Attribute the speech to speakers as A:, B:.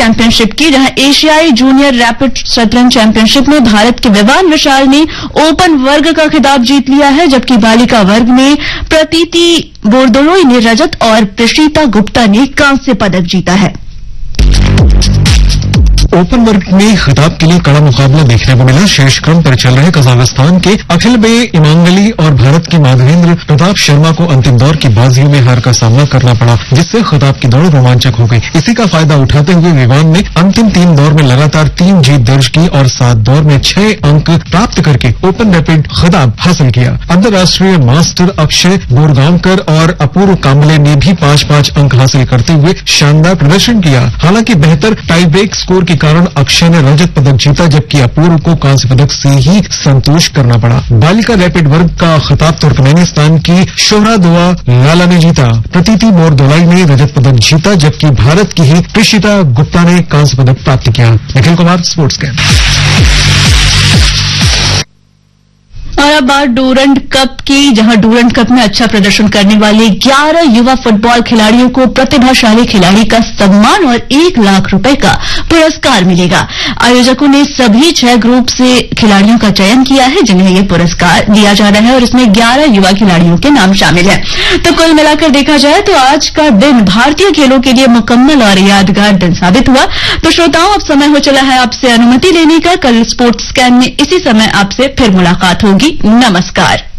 A: Championship की, जहां एशियाई जूनियर रैपिड शतरंज चैंपियनशिप में भारत के विवान विशाल ने ओपन वर्ग का खिताब जीत लिया है, जबकि बालिका वर्ग में प्रतीति बोरदोलोई ने रजत और प्रशीता गुप्ता ने कांस्य पदक जीता है।
B: ओपन वर्ग में खिताब के लिए कड़ा मुकाबला देखने को मिला। शीर्ष क्रम पर चल रहे कजाकिस्तान के अखिल बे इमांगली और भारत के माधवेंद्र प्रताप शर्मा को अंतिम दौर की बाजियों में हार का सामना करना पड़ा, जिससे खिताब की दौड़ रोमांचक हो गई। इसी का फायदा उठाते हुए विवान ने अंतिम 3 दौर में लगातार 3 जीत दर्ज की और 7 दौर में 6 अंक प्राप्त करके ओपन रैपिड खिताब हासिल किया। अंतर्राष्ट्रीय मास्टर अक्षय बोरगांवकर और अपूर्व कांबले ने भी 5-5 अंक हासिल करते हुए शानदार प्रदर्शन किया। हालांकि बेहतर टाई ब्रेक स्कोर के कारण अक्षय ने रजत पदक जीता, जबकि अपूर्व को कांस्य पदक से ही संतोष करना पड़ा। बालिका रैपिड वर्ग का खिताब तुर्कमेनिस्तान की शोहरादोआ लाला ने जीता। प्रतीति बोरदोलाई ने रजत पदक जीता, जबकि भारत की ही प्रशीता गुप्ता ने कांस्य पदक प्राप्त किया। Nikhil Kumar, sports camp.
A: और अब बात डूरंड कप की, जहां डूरंड कप में अच्छा प्रदर्शन करने वाले 11 युवा फुटबॉल खिलाड़ियों को प्रतिभाशाली खिलाड़ी का सम्मान और 1 लाख रुपए का पुरस्कार मिलेगा। आयोजकों ने सभी 6 ग्रुप से खिलाड़ियों का चयन किया है, जिन्हें ये पुरस्कार दिया जा रहा है और इसमें 11 युवा खिलाड़ियों के नाम शामिल हैं। तो कुल मिलाकर देखा जाए तो आज का दिन भारतीय खेलों के लिए मुकम्मल और यादगार दिन साबित हुआ। तो श्रोताओं, अब समय हो चला है आपसे अनुमति लेने का। कल स्पोर्ट्स स्कैन में इसी समय आपसे फिर मुलाकात होगी। नमस्कार।